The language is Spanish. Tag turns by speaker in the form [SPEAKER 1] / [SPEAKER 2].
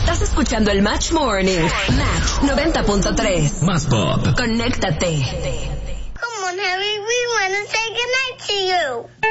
[SPEAKER 1] Estás escuchando el Match Morning. Match 90.3.
[SPEAKER 2] Más pop.
[SPEAKER 1] Conéctate.
[SPEAKER 3] Come on, Harry, we want to say goodnight to you.